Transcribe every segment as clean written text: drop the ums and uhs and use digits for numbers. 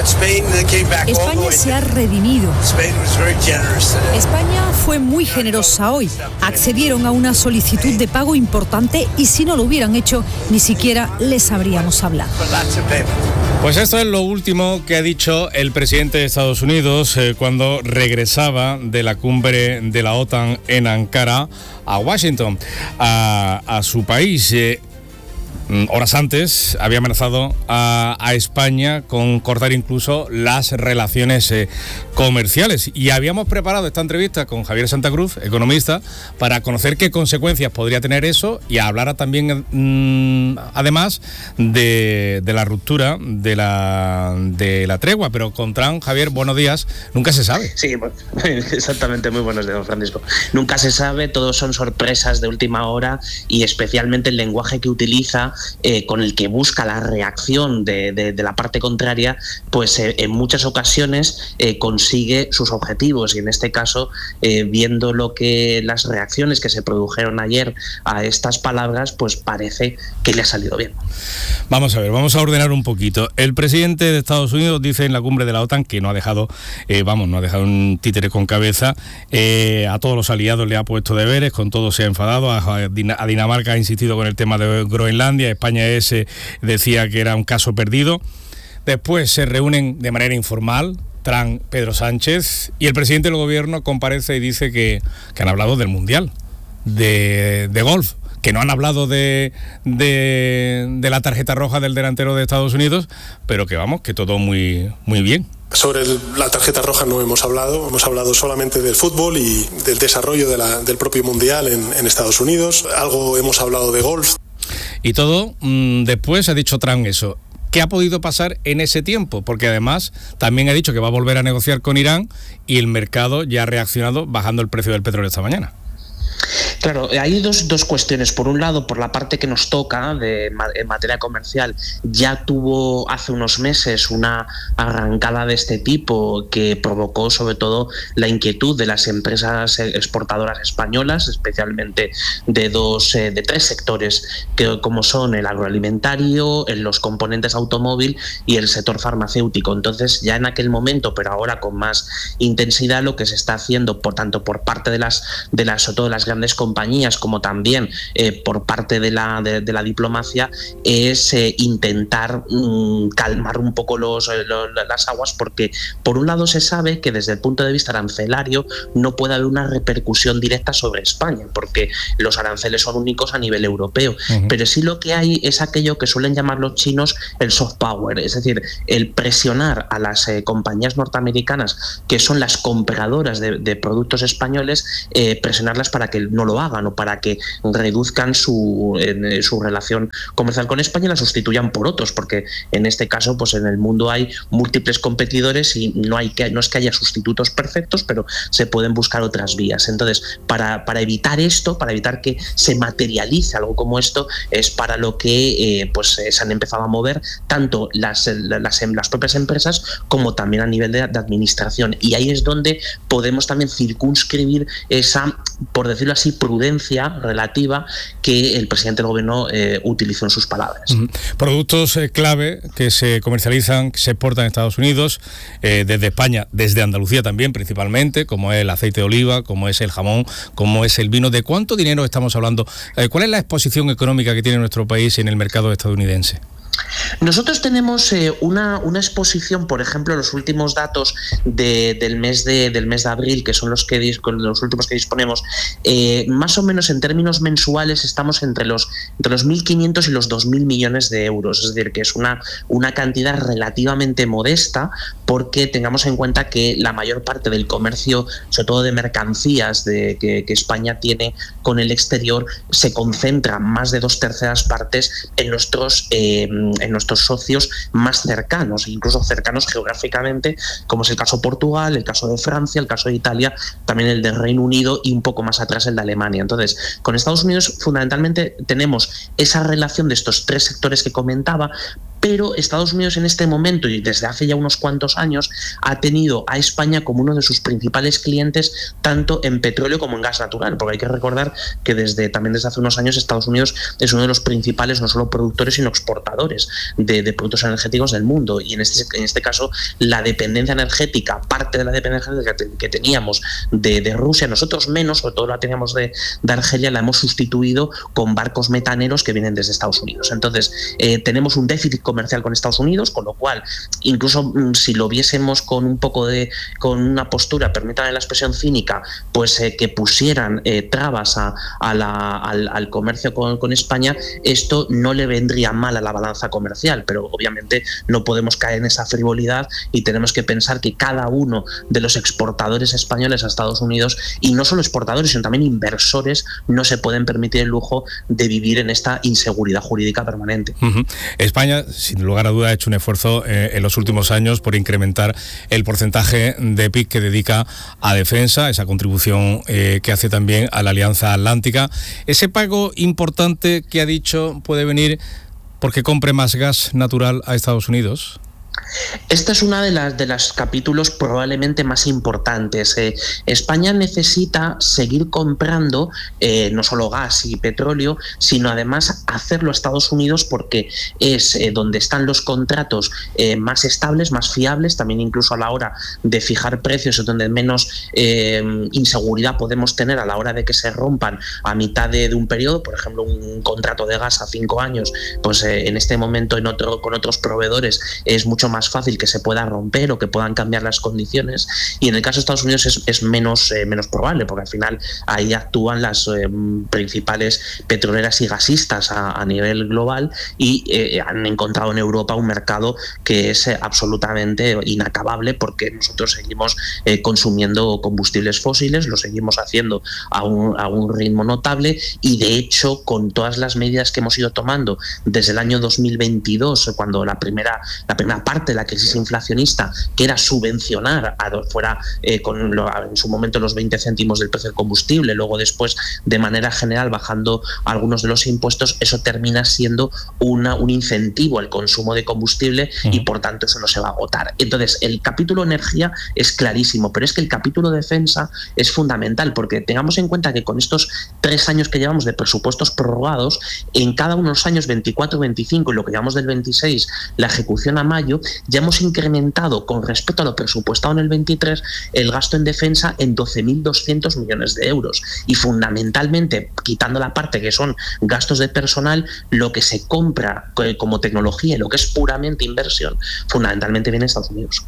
España se ha redimido. España fue muy generosa hoy. Accedieron a una solicitud de pago importante y si no lo hubieran hecho, ni siquiera les habríamos hablado. Pues esto es lo último que ha dicho el presidente de Estados Unidos cuando regresaba de la cumbre de la OTAN en Ankara a Washington, a su país. Horas antes había amenazado a España con cortar incluso las relaciones comerciales, y habíamos preparado esta entrevista con Javier Santa Cruz, economista, para conocer qué consecuencias podría tener eso y hablar también además de la ruptura de la tregua. Pero con Trump, Javier, buenos días, nunca se sabe. Sí, exactamente, muy buenos días, don Francisco. Nunca se sabe, todos son sorpresas de última hora, y especialmente el lenguaje que utiliza, con el que busca la reacción de la parte contraria, pues en muchas ocasiones consigue sus objetivos, y en este caso, viendo las reacciones que se produjeron ayer a estas palabras, pues parece que le ha salido bien. Vamos a ver, vamos a ordenar un poquito. El presidente de Estados Unidos dice en la cumbre de la OTAN que no ha dejado un títere con cabeza. A todos los aliados le ha puesto deberes, con todo se ha enfadado. A Dinamarca ha insistido con el tema de Groenlandia. España decía que era un caso perdido. Después se reúnen de manera informal Trump, Pedro Sánchez, y el presidente del gobierno comparece y dice que han hablado del Mundial de golf, que no han hablado de la tarjeta roja del delantero de Estados Unidos, pero que todo muy, muy bien. Sobre la tarjeta roja no hemos hablado solamente del fútbol y del desarrollo del propio Mundial en Estados Unidos. Algo hemos hablado de golf. Y todo, después ha dicho Trump eso. ¿Qué ha podido pasar en ese tiempo? Porque además también ha dicho que va a volver a negociar con Irán, y el mercado ya ha reaccionado bajando el precio del petróleo esta mañana. Claro, hay dos cuestiones. Por un lado, por la parte que nos toca en materia comercial, ya tuvo hace unos meses una arrancada de este tipo que provocó sobre todo la inquietud de las empresas exportadoras españolas, especialmente de tres sectores, como son el agroalimentario, los componentes automóvil y el sector farmacéutico. Entonces, ya en aquel momento, pero ahora con más intensidad, lo que se está haciendo tanto por parte de sobre todo las grandes compañías, como también por parte de la diplomacia, es intentar calmar un poco las aguas, porque por un lado se sabe que desde el punto de vista arancelario no puede haber una repercusión directa sobre España, porque los aranceles son únicos a nivel europeo. Uh-huh. Pero sí lo que hay es aquello que suelen llamar los chinos el soft power, es decir, el presionar a las compañías norteamericanas, que son las compradoras de productos españoles, presionarlas para que no lo hagan, o para que reduzcan su relación comercial con España y la sustituyan por otros, porque en este caso, pues en el mundo hay múltiples competidores y no es que haya sustitutos perfectos, pero se pueden buscar otras vías. Entonces, para evitar esto, para evitar que se materialice algo como esto, es para lo que se han empezado a mover tanto las propias empresas como también a nivel de administración, y ahí es donde podemos también circunscribir esa, por decirlo así, prudencia relativa que el presidente del gobierno utilizó en sus palabras. Productos clave que se comercializan, que se exportan a Estados Unidos, desde España, desde Andalucía también principalmente, como es el aceite de oliva, como es el jamón, como es el vino. ¿De cuánto dinero estamos hablando? ¿Cuál es la exposición económica que tiene nuestro país en el mercado estadounidense? Nosotros tenemos una exposición, por ejemplo, los últimos datos del mes de abril, que son los últimos que disponemos, más o menos en términos mensuales estamos entre los 1.500 y los 2.000 millones de euros, es decir, que es una cantidad relativamente modesta, porque tengamos en cuenta que la mayor parte del comercio, sobre todo de mercancías que España tiene con el exterior, se concentra más de 2/3 partes en nuestros socios más cercanos, incluso cercanos geográficamente, como es el caso de Portugal, el caso de Francia, el caso de Italia, también el del Reino Unido y un poco más atrás el de Alemania. Entonces, con Estados Unidos fundamentalmente tenemos esa relación de estos tres sectores que comentaba, pero Estados Unidos en este momento y desde hace ya unos cuantos años ha tenido a España como uno de sus principales clientes, tanto en petróleo como en gas natural, porque hay que recordar que también desde hace unos años Estados Unidos es uno de los principales no solo productores sino exportadores exportadores de productos energéticos del mundo, y en este caso la dependencia energética, parte de la dependencia energética que teníamos de Rusia, nosotros menos, sobre todo la teníamos de Argelia, la hemos sustituido con barcos metaneros que vienen desde Estados Unidos. Entonces tenemos un déficit comercial con Estados Unidos, con lo cual incluso si lo viésemos con un poco con una postura, permítanme la expresión cínica, pues que pusieran trabas al comercio con España, esto no le vendría mal a la balanza comercial, pero obviamente no podemos caer en esa frivolidad y tenemos que pensar que cada uno de los exportadores españoles a Estados Unidos, y no solo exportadores sino también inversores, no se pueden permitir el lujo de vivir en esta inseguridad jurídica permanente. España, sin lugar a duda, ha hecho un esfuerzo en los últimos años por incrementar el porcentaje de PIB que dedica a defensa, esa contribución que hace también a la Alianza Atlántica. Ese pago importante que ha dicho puede venir porque compre más gas natural a Estados Unidos. Esta es una de las capítulos probablemente más importantes. España necesita seguir comprando no solo gas y petróleo, sino además hacerlo a Estados Unidos, porque es donde están los contratos más estables, más fiables, también incluso a la hora de fijar precios, es donde menos inseguridad podemos tener a la hora de que se rompan a mitad de un periodo. Por ejemplo, un contrato de gas a 5 años, pues en este momento con otros proveedores es mucho más fácil que se pueda romper o que puedan cambiar las condiciones, y en el caso de Estados Unidos es menos probable, porque al final ahí actúan las principales petroleras y gasistas a nivel global, y han encontrado en Europa un mercado que es absolutamente inacabable, porque nosotros seguimos consumiendo combustibles fósiles, lo seguimos haciendo a un ritmo notable, y de hecho con todas las medidas que hemos ido tomando desde el año 2022, cuando la primera parte de la crisis inflacionista, que era subvencionar fuera en su momento los 20 céntimos del precio del combustible, luego después de manera general bajando algunos de los impuestos, eso termina siendo un incentivo al consumo de combustible, y por tanto eso no se va a agotar. Entonces el capítulo energía es clarísimo, pero es que el capítulo defensa es fundamental, porque tengamos en cuenta que con estos 3 años que llevamos de presupuestos prorrogados, en cada uno de los años 24 y 25 y lo que llevamos del 26, la ejecución a mayo, ya hemos incrementado con respecto a lo presupuestado en el 23 el gasto en defensa en 12.200 millones de euros, y fundamentalmente, quitando la parte que son gastos de personal, lo que se compra como tecnología y lo que es puramente inversión, fundamentalmente viene de Estados Unidos.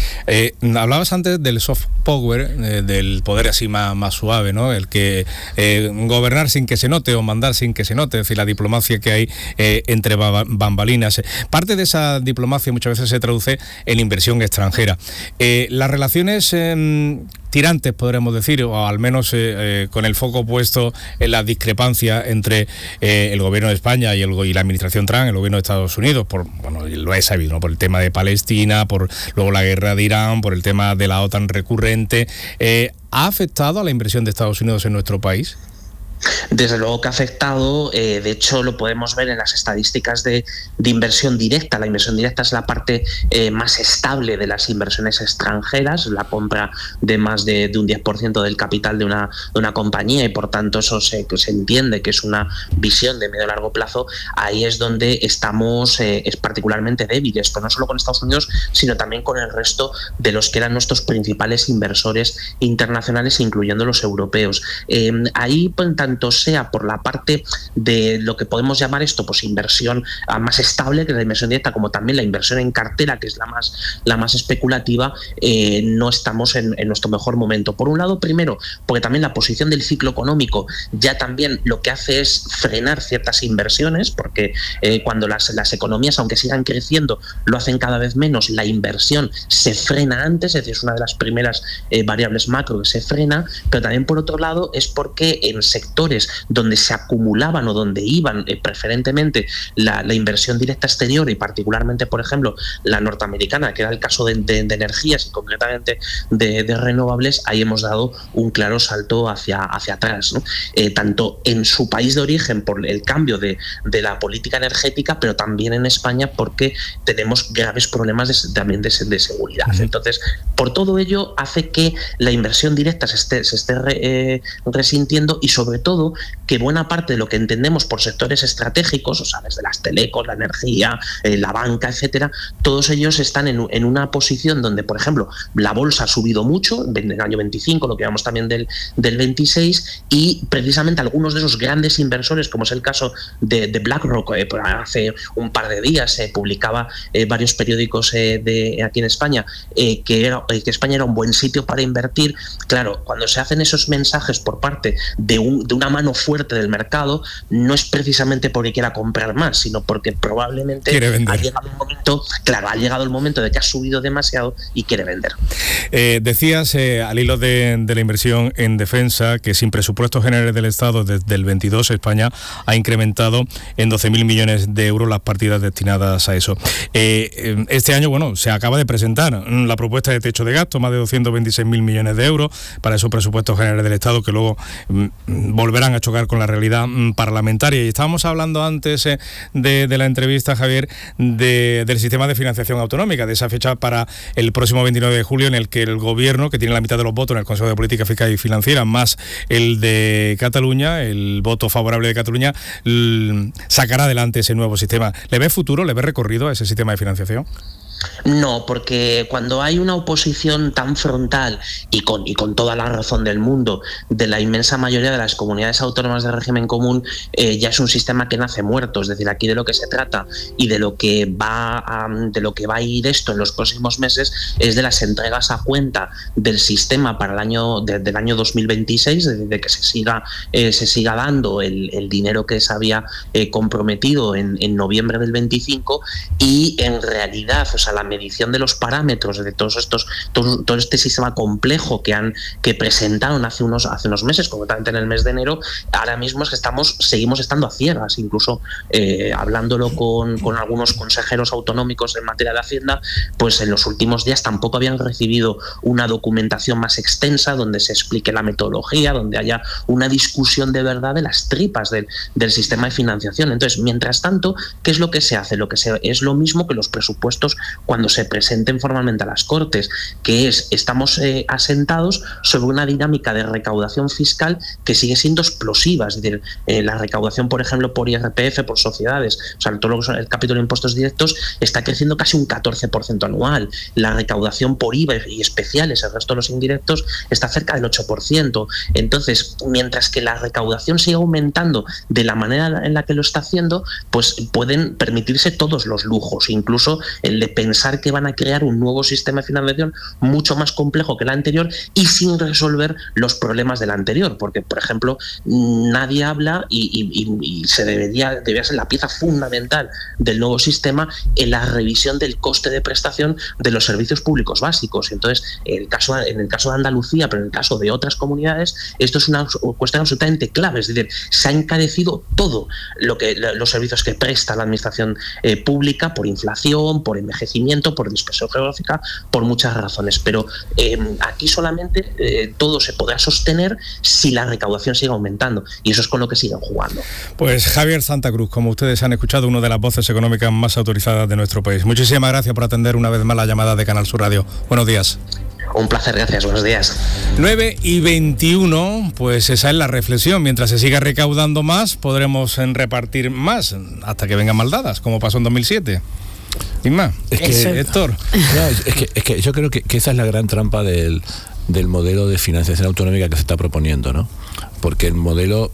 Hablabas antes del soft power, del poder así más suave, ¿no? El que gobernar sin que se note o mandar sin que se note, es decir, la diplomacia que hay entre bambalinas. Parte de esa diplomacia muchas veces se traduce en inversión extranjera. Las relaciones tirantes, podríamos decir, o al menos con el foco puesto en la discrepancia entre el gobierno de España y la administración Trump, el gobierno de Estados Unidos, lo he sabido, ¿no? Por el tema de Palestina, por luego la guerra de Irán, por el tema de la OTAN recurrente. ¿Ha afectado a la inversión de Estados Unidos en nuestro país? Desde luego que ha afectado, de hecho lo podemos ver en las estadísticas de inversión directa. La inversión directa es la parte más estable de las inversiones extranjeras, la compra de más de un 10% del capital de una compañía, y por tanto eso se entiende que es una visión de medio a largo plazo. Ahí es donde estamos es particularmente débiles, pero no solo con Estados Unidos, sino también con el resto de los que eran nuestros principales inversores internacionales, incluyendo los europeos. Ahí, pues, tanto sea por la parte de lo que podemos llamar esto, pues inversión más estable, que es la inversión directa, como también la inversión en cartera, que es la más especulativa, no estamos en nuestro mejor momento. Por un lado, primero, porque también la posición del ciclo económico ya también lo que hace es frenar ciertas inversiones, porque cuando las economías, aunque sigan creciendo, lo hacen cada vez menos, la inversión se frena antes, es decir, es una de las primeras variables macro que se frena. Pero también, por otro lado, es porque en sectores donde se acumulaban o donde iban preferentemente la inversión directa exterior, y particularmente, por ejemplo, la norteamericana, que era el caso de energías y concretamente de renovables, ahí hemos dado un claro salto hacia atrás, ¿no? Tanto en su país de origen por el cambio de la política energética, pero también en España porque tenemos graves problemas también de seguridad. Entonces, por todo ello hace que la inversión directa se esté resintiendo, y sobre todo que buena parte de lo que entendemos por sectores estratégicos, o sea, desde las telecos, la energía, la banca, etcétera, todos ellos están en una posición donde, por ejemplo, la bolsa ha subido mucho en el año 25, lo que vamos también del 26, y precisamente algunos de esos grandes inversores, como es el caso de BlackRock, hace un par de días se publicaba varios periódicos aquí en España, que España era un buen sitio para invertir. Claro, cuando se hacen esos mensajes por parte de una mano fuerte del mercado, no es precisamente porque quiera comprar más, sino porque probablemente ha llegado el momento de que ha subido demasiado y quiere vender. Decías, al hilo de la inversión en defensa, que sin presupuestos generales del Estado desde el 22 España ha incrementado en 12.000 millones de euros las partidas destinadas a eso. Este año, se acaba de presentar la propuesta de techo de gasto, más de 226.000 millones de euros para esos presupuestos generales del Estado que luego volverán a chocar con la realidad parlamentaria. Y estábamos hablando antes de la entrevista, Javier, del sistema de financiación autonómica, de esa fecha para el próximo 29 de julio en el que el Gobierno, que tiene la mitad de los votos en el Consejo de Política Fiscal y Financiera, más el de Cataluña, el voto favorable de Cataluña, sacará adelante ese nuevo sistema. ¿Le ves futuro, le ves recorrido a ese sistema de financiación? No, porque cuando hay una oposición tan frontal y con toda la razón del mundo de la inmensa mayoría de las comunidades autónomas de régimen común, ya es un sistema que nace muerto. Es decir, aquí de lo que se trata y de lo que va a ir esto en los próximos meses es de las entregas a cuenta del sistema para del año 2026, es decir, de que se siga dando el dinero que se había comprometido en noviembre del 25, y en realidad, o sea, la medición de los parámetros de todo este sistema complejo que presentaron hace unos meses, concretamente en el mes de enero, ahora mismo es que seguimos estando a ciegas. Incluso hablándolo con algunos consejeros autonómicos en materia de Hacienda, pues en los últimos días tampoco habían recibido una documentación más extensa donde se explique la metodología, donde haya una discusión de verdad de las tripas del sistema de financiación. Entonces, mientras tanto, ¿qué es lo que se hace? Es lo mismo que los presupuestos cuando se presenten formalmente a las Cortes, que estamos asentados sobre una dinámica de recaudación fiscal que sigue siendo explosiva. Es decir, la recaudación, por ejemplo, por IRPF, por sociedades, o sea, todo lo que son el capítulo de impuestos directos, está creciendo casi un 14% anual. La recaudación por IVA y especiales, el resto de los indirectos, está cerca del 8%. Entonces, mientras que la recaudación sigue aumentando de la manera en la que lo está haciendo, pues pueden permitirse todos los lujos, incluso el de pensar que van a crear un nuevo sistema de financiación mucho más complejo que el anterior y sin resolver los problemas del anterior, porque, por ejemplo, nadie habla y debería ser la pieza fundamental del nuevo sistema en la revisión del coste de prestación de los servicios públicos básicos. Entonces, en el caso de Andalucía, pero en el caso de otras comunidades, esto es una cuestión absolutamente clave. Es decir, se ha encarecido todo los servicios que presta la administración pública por inflación, por envejecimiento, por dispersión geográfica, por muchas razones. Pero aquí solamente todo se podrá sostener si la recaudación sigue aumentando, y eso es con lo que siguen jugando. Pues Javier Santa Cruz, como ustedes han escuchado, una de las voces económicas más autorizadas de nuestro país. Muchísimas gracias por atender una vez más la llamada de Canal Sur Radio. Buenos días. Un placer, gracias, buenos días. 9:21, pues esa es la reflexión. Mientras se siga recaudando más, podremos repartir más, hasta que vengan maldadas, como pasó en 2007. Y más, Héctor. No, es que yo creo que esa es la gran trampa del modelo de financiación autonómica que se está proponiendo, ¿no? Porque el modelo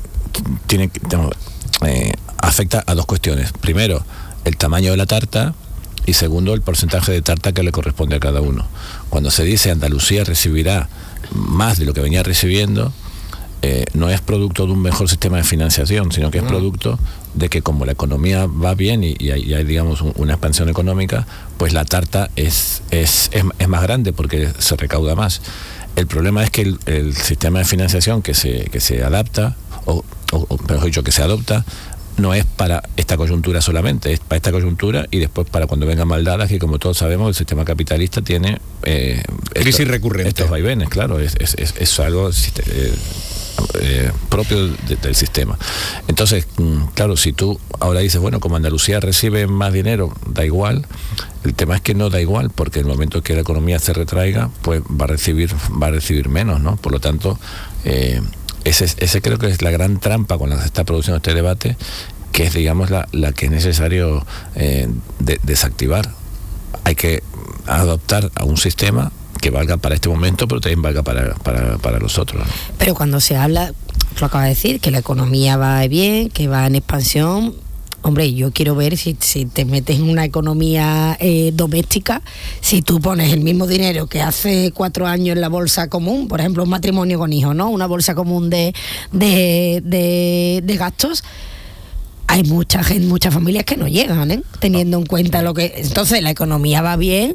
afecta a dos cuestiones. Primero, el tamaño de la tarta, y segundo, el porcentaje de tarta que le corresponde a cada uno. Cuando se dice Andalucía recibirá más de lo que venía recibiendo, no es producto de un mejor sistema de financiación, sino que es producto de que, como la economía va bien y hay digamos una expansión económica, pues la tarta es más grande porque se recauda más. El problema es que el sistema de financiación que se adapta, o mejor dicho, que se adopta, no es para esta coyuntura solamente, es para esta coyuntura y después para cuando vengan maldadas, que como todos sabemos el sistema capitalista tiene crisis recurrente. Estos vaivenes, claro, es algo propio del sistema. Entonces, claro, si tú ahora dices, bueno, como Andalucía recibe más dinero, da igual. El tema es que no da igual, porque en el momento que la economía se retraiga, pues va a recibir menos, ¿no? Por lo tanto, Ese creo que es la gran trampa con la que se está produciendo este debate, que es, digamos, la que es necesario desactivar. Hay que adoptar a un sistema que valga para este momento, pero también valga para los otros, ¿no? Pero cuando se habla, lo acaba de decir, que la economía va bien, que va en expansión, hombre, yo quiero ver si te metes en una economía doméstica, si tú pones el mismo dinero que hace 4 años en la bolsa común, por ejemplo, un matrimonio con hijos, ¿no? Una bolsa común de gastos. Hay muchas familias que no llegan, teniendo en cuenta lo que... Entonces la economía va bien,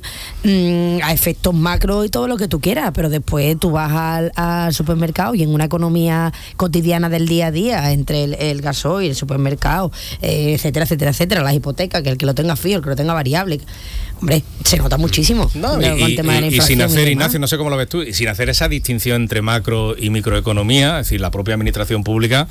a efectos macro y todo lo que tú quieras, pero después tú vas al supermercado y en una economía cotidiana del día a día, entre el gasoil, el supermercado, etcétera, las hipotecas, que el que lo tenga fijo, el que lo tenga variable... Hombre, se nota muchísimo. No, y sin hacer, Ignacio, no sé cómo lo ves tú, y sin hacer esa distinción entre macro y microeconomía, es decir, la propia administración pública,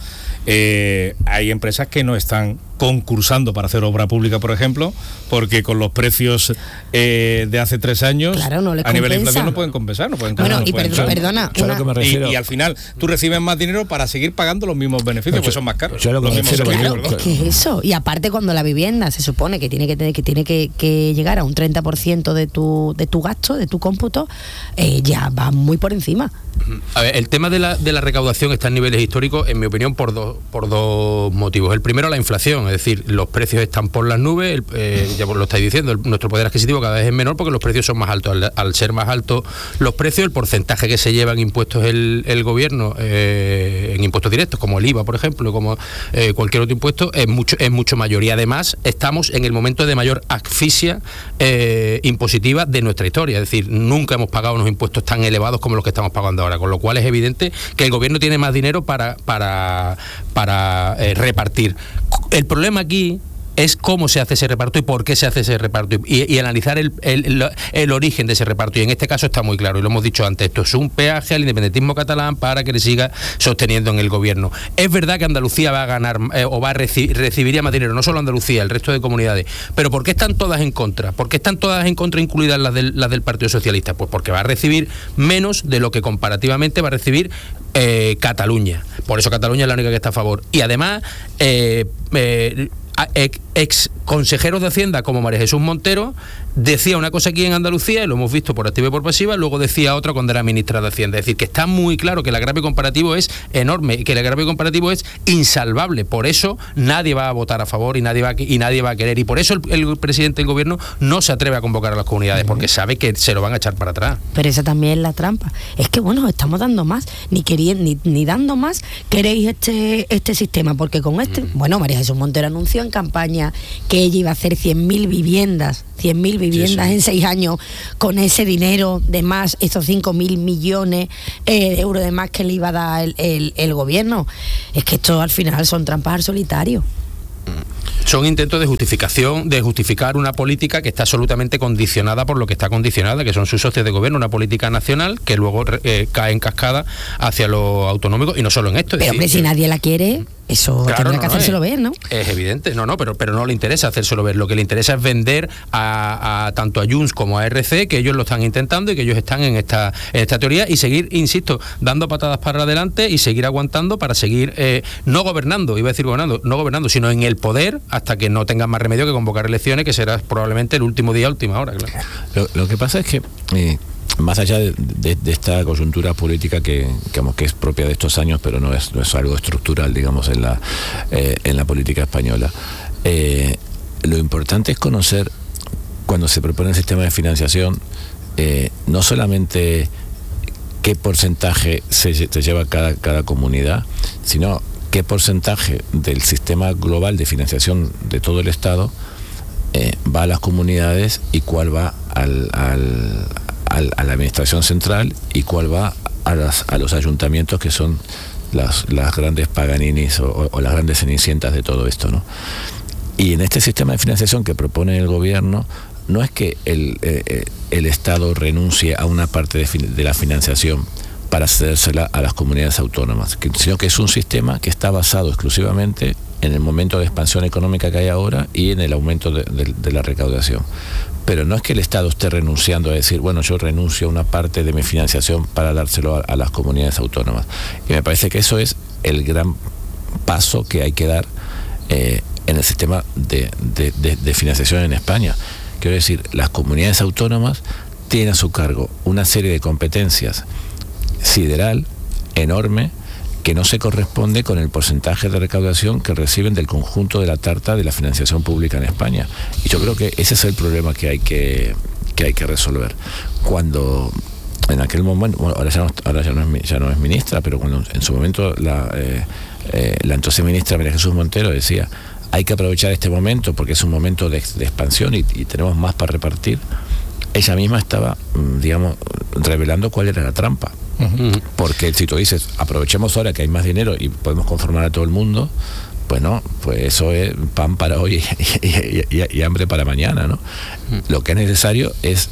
hay empresas que no están concursando para hacer obra pública, por ejemplo, porque con los precios de hace 3 años, claro, no les a nivel de compensa. inflación no pueden compensar. Perdona. Y al final tú recibes más dinero para seguir pagando los mismos beneficios, que son más caros. Claro, es que eso. Y aparte, cuando la vivienda se supone que tiene que llegar a un 30% de tu gasto, de tu cómputo, ya va muy por encima. A ver, el tema de la recaudación está en niveles históricos, en mi opinión, por dos motivos. El primero, la inflación, es decir, los precios están por las nubes, ya lo estáis diciendo, nuestro poder adquisitivo cada vez es menor porque los precios son más altos. Al ser más altos los precios, el porcentaje que se lleva en impuestos el gobierno, en impuestos directos, como el IVA, por ejemplo, como cualquier otro impuesto, es mucho mayor. Y además estamos en el momento de mayor asfixia impositiva de nuestra historia. Es decir, nunca hemos pagado unos impuestos tan elevados como los que estamos pagando ahora, con lo cual es evidente que el gobierno tiene más dinero para repartir. El problema aquí es cómo se hace ese reparto y por qué se hace ese reparto y analizar el origen de ese reparto, y en este caso está muy claro, y lo hemos dicho antes, esto es un peaje al independentismo catalán para que le siga sosteniendo en el gobierno. Es verdad que Andalucía va a ganar recibiría más dinero, no solo Andalucía, el resto de comunidades, pero ¿por qué están todas en contra? ¿Por qué están todas en contra, incluidas las del Partido Socialista? Pues porque va a recibir menos de lo que comparativamente va a recibir Cataluña. Por eso Cataluña es la única que está a favor. Y además ex consejeros de Hacienda como María Jesús Montero decía una cosa aquí en Andalucía, y lo hemos visto por activa y por pasiva, luego decía otra cuando era ministra de Hacienda. Es decir, que está muy claro que el agravio comparativo es enorme y que el agravio comparativo es insalvable. Por eso nadie va a votar a favor y nadie va a querer, y por eso el presidente del gobierno no se atreve a convocar a las comunidades, porque sabe que se lo van a echar para atrás. Pero esa también es la trampa. Es que estamos dando más, ni dando más queréis este sistema, porque con María Jesús Montero anunció en campaña que ella iba a hacer 100.000 viviendas en 6 años, con ese dinero de más, esos 5.000 millones de euros de más que le iba a dar el gobierno. Es que esto al final son trampas al solitario. Son intentos de justificar una política que está absolutamente condicionada por lo que está condicionada, que son sus socios de gobierno, una política nacional que luego cae en cascada hacia lo autonómico, y no solo en esto. Pero hombre, si nadie la quiere, eso claro, tendrá que hacérselo ver, ¿no? Es evidente, pero no le interesa hacérselo ver. Lo que le interesa es vender tanto a Junts como a RC, que ellos lo están intentando y que ellos están en esta teoría, y seguir, insisto, dando patadas para adelante y seguir aguantando para seguir no gobernando, sino en el poder, hasta que no tengan más remedio que convocar elecciones, que será probablemente el último día, última hora, claro. Lo que pasa es que más allá de esta coyuntura política que es propia de estos años, pero no es algo estructural, digamos, en la política española, lo importante es conocer, cuando se propone el sistema de financiación, no solamente qué porcentaje se lleva cada comunidad, sino qué porcentaje del sistema global de financiación de todo el Estado va a las comunidades, y cuál va a la administración central, y cuál va a los ayuntamientos, que son las grandes paganinis o las grandes cenicientas de todo esto, ¿no? Y en este sistema de financiación que propone el gobierno, no es que el Estado renuncie a una parte de la financiación para cedérsela a las comunidades autónomas, sino que es un sistema que está basado exclusivamente en el momento de expansión económica que hay ahora y en el aumento de la recaudación. pero no es que el Estado esté renunciando a decir, bueno, yo renuncio a una parte de mi financiación para dárselo a las comunidades autónomas. Y me parece que eso es el gran paso que hay que dar en el sistema de financiación en España. Quiero decir, las comunidades autónomas tienen a su cargo una serie de competencias sideral, enorme, que no se corresponde con el porcentaje de recaudación que reciben del conjunto de la tarta de la financiación pública en España. Y yo creo que ese es el problema que hay que resolver. Cuando en aquel momento, bueno, ahora ya no es ministra, pero cuando en su momento la entonces ministra María Jesús Montero decía, hay que aprovechar este momento porque es un momento de expansión y tenemos más para repartir, ella misma estaba, digamos, revelando cuál era la trampa. Porque si tú dices, aprovechemos ahora que hay más dinero y podemos conformar a todo el mundo, pues no, pues eso es pan para hoy y hambre para mañana, ¿no? Lo que es necesario es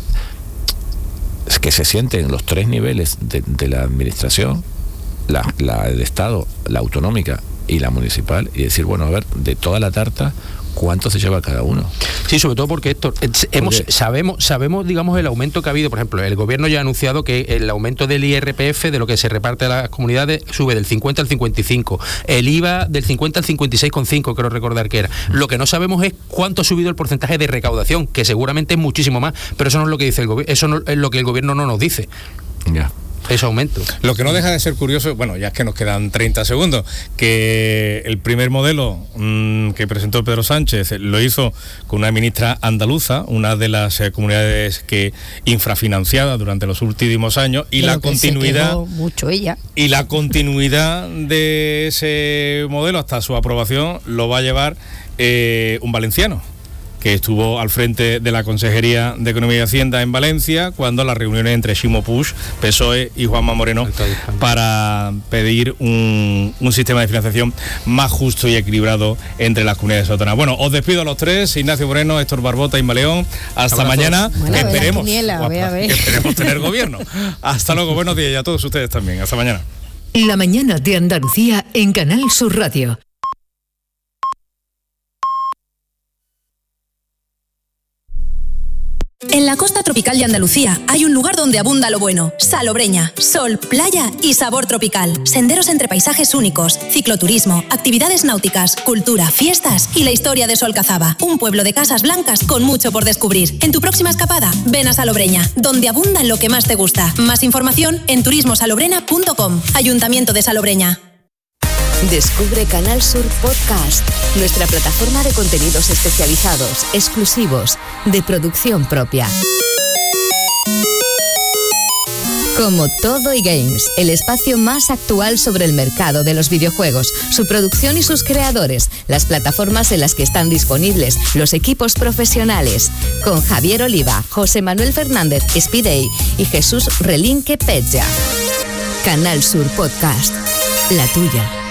que se sienten los tres niveles de la administración, la del Estado, la autonómica y la municipal, y decir, bueno, a ver, de toda la tarta, ¿cuánto se lleva cada uno? Sí, sobre todo porque, Héctor, sabemos, digamos, el aumento que ha habido. Por ejemplo, el gobierno ya ha anunciado que el aumento del IRPF, de lo que se reparte a las comunidades, sube del 50 al 55. El IVA del 50 al 56,5, quiero recordar que era. Lo que no sabemos es cuánto ha subido el porcentaje de recaudación, que seguramente es muchísimo más, pero eso no es lo que dice el gobierno, eso no es lo que el gobierno no nos dice. Ya. Ese aumento. Lo que no deja de ser curioso, bueno, ya es que nos quedan 30 segundos, que el primer modelo que presentó Pedro Sánchez lo hizo con una ministra andaluza, una de las comunidades que infrafinanciada durante los últimos años, y la continuidad mucho ella. Y la continuidad de ese modelo hasta su aprobación lo va a llevar un valenciano, que estuvo al frente de la Consejería de Economía y Hacienda en Valencia cuando las reuniones entre Ximo Puig, PSOE y Juanma Moreno para pedir un sistema de financiación más justo y equilibrado entre las comunidades autónomas. Bueno, os despido a los tres, Ignacio Moreno, Héctor Barbota y Maleón. Hasta mañana. Bueno, esperemos tener gobierno. Hasta luego, buenos días y a todos ustedes también. Hasta mañana. La mañana de Andalucía en Canal Sur Radio. En la costa tropical de Andalucía hay un lugar donde abunda lo bueno. Salobreña, sol, playa y sabor tropical. Senderos entre paisajes únicos, cicloturismo, actividades náuticas, cultura, fiestas y la historia de su alcazaba. Un pueblo de casas blancas con mucho por descubrir. En tu próxima escapada, ven a Salobreña, donde abunda lo que más te gusta. Más información en turismosalobrena.com. Ayuntamiento de Salobreña. Descubre Canal Sur Podcast, nuestra plataforma de contenidos especializados, exclusivos, de producción propia. Como Todo y Games, el espacio más actual sobre el mercado de los videojuegos, su producción y sus creadores, las plataformas en las que están disponibles, los equipos profesionales, con Javier Oliva, José Manuel Fernández Spidey y Jesús Relinque Pecha. Canal Sur Podcast, la tuya.